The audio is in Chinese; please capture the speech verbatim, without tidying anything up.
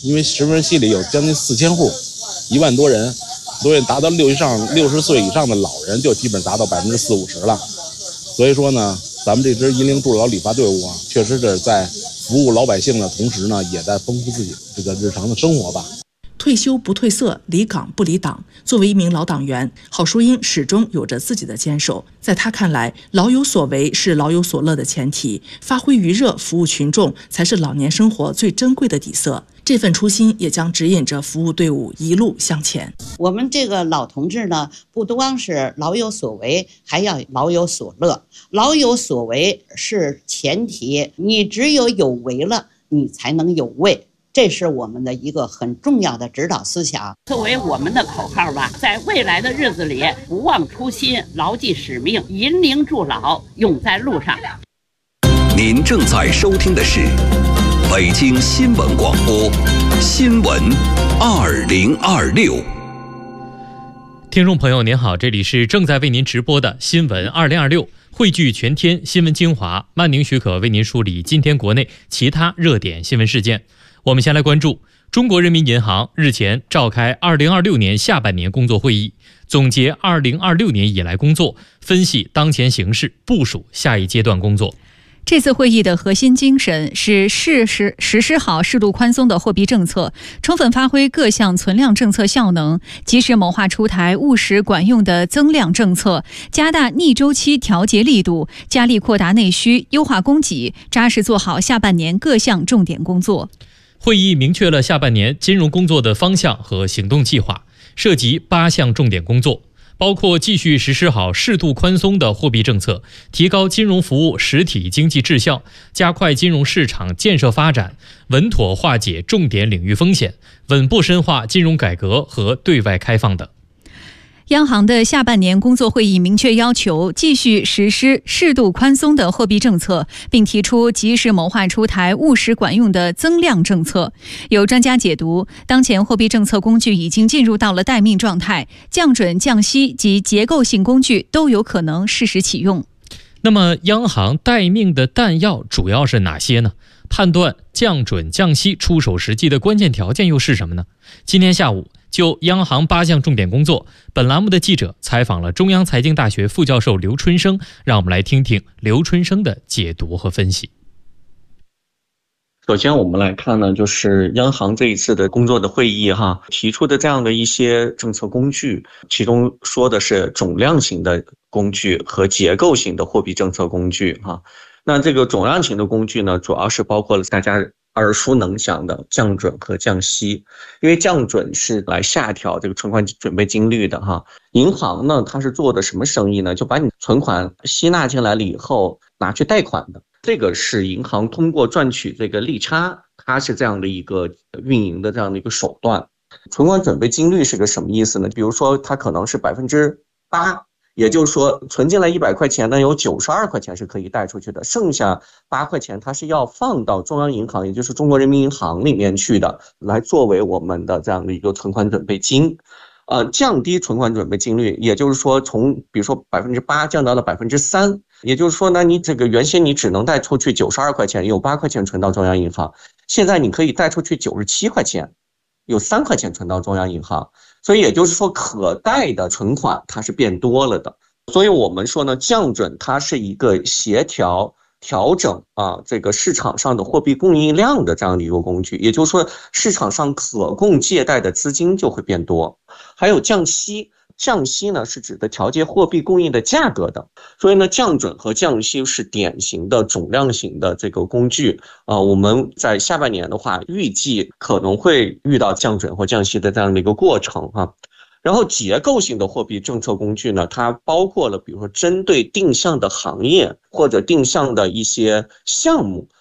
因为石门溪里有将近四千户，一万多人，所以达到六以上六十岁以上的老人就基本达到百分之四五十了。所以说呢，咱们这支银铃助老理发队伍啊，确实是在服务老百姓的同时呢，也在丰富自己这个日常的生活吧。 退休不褪色，离岗不离党。作为一名老党员，郝淑英始终有着自己的坚守。在他看来，老有所为是老有所乐的前提，发挥余热服务群众才是老年生活最珍贵的底色。这份初心也将指引着服务队伍一路向前。 我们这个老同志呢，不光是老有所为，还要老有所乐。老有所为是前提，你只有有为了，你才能有为。这是我们的一个很重要的指导思想，作为我们的口号吧，在未来的日子里，不忘初心，牢记使命，银铃助老，永在路上。 您正在收听的是北京新闻广播新闻二零二六。 听众朋友您好，这里是正在为您直播的新闻二零二六，汇聚全天新闻精华，曼宁许可为您梳理今天国内其他热点新闻事件。我们先来关注中国人民银行日前召开二零二六年下半年工作会议，总结二零二六年以来工作，分析当前形势，部署下一阶段工作。 这次会议的核心精神是适时实施好适度宽松的货币政策，充分发挥各项存量政策效能，及时谋划出台务实管用的增量政策，加大逆周期调节力度，加力扩大内需，优化供给，扎实做好下半年各项重点工作。 会议明确了下半年金融工作的方向和行动计划，涉及八项重点工作，包括继续实施好适度宽松的货币政策，提高金融服务实体经济质效，加快金融市场建设发展，稳妥化解重点领域风险，稳步深化金融改革和对外开放等。 央行的下半年工作会议明确要求继续实施适度宽松的货币政策，并提出及时谋划出台务实管用的增量政策。有专家解读，当前货币政策工具已经进入到了待命状态，降准、降息及结构性工具都有可能适时启用。 那么央行待命的弹药主要是哪些呢？判断降准降息出手实际的关键条件又是什么呢？今天下午就央行八项重点工作，本栏目的记者采访了中央财经大学副教授刘春生，让我们来听听刘春生的解读和分析。 首先我们来看呢，就是央行这一次的工作的会议哈，提出的这样的一些政策工具，其中说的是总量型的工具和结构性的货币政策工具哈。那这个总量型的工具呢，主要是包括了大家耳熟能详的降准和降息，因为降准是来下调这个存款准备金率的哈。银行呢，它是做的什么生意呢？就把你存款吸纳进来了以后拿去贷款的，这个是银行通过赚取这个利差，它是这样的一个运营的这样的一个手段。存款准备金率是个什么意思呢？比如说它可能是百分之八。也就是说，存进来一百块钱呢，有九十二块钱是可以贷出去的，剩下八块钱它是要放到中央银行，也就是中国人民银行里面去的，来作为我们的这样的一个存款准备金。呃，降低存款准备金率，也就是说从比如说百分之八降到了百分之三，也就是说呢，你这个原先你只能贷出去九十二块钱，有八块钱存到中央银行，现在你可以贷出去九十七块钱。有三块钱存到中央银行，所以也就是说可贷的存款它是变多了的。所以我们说呢，降准它是一个协调调整啊这个市场上的货币供应量的这样的一个工具，也就是说市场上可供借贷的资金就会变多。还有降息，降息呢是指的调节货币供应的价格的，所以呢降准和降息是典型的总量型的这个工具啊、呃。我们在下半年的话，预计可能会遇到降准或降息的这样的一个过程啊。然后结构性的货币政策工具呢，它包括了比如说针对定向的行业或者定向的一些项目